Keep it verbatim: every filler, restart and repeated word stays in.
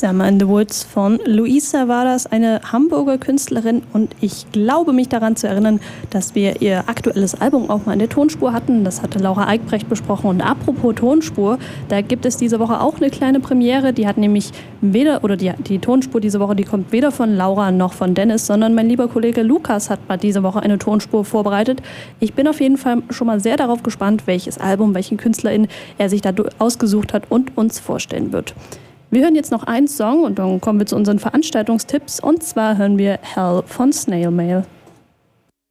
Summer in the Woods von Luisa war das, eine Hamburger Künstlerin, und ich glaube mich daran zu erinnern, dass wir ihr aktuelles Album auch mal in der Tonspur hatten. Das hatte Laura Eickbrecht besprochen, und apropos Tonspur, da gibt es diese Woche auch eine kleine Premiere, die hat nämlich weder, oder die, die Tonspur diese Woche, die kommt weder von Laura noch von Dennis, sondern mein lieber Kollege Lukas hat mal diese Woche eine Tonspur vorbereitet. Ich bin auf jeden Fall schon mal sehr darauf gespannt, welches Album, welchen Künstlerin er sich da ausgesucht hat und uns vorstellen wird. Wir hören jetzt noch einen Song und dann kommen wir zu unseren Veranstaltungstipps, und zwar hören wir Hell von Snail Mail.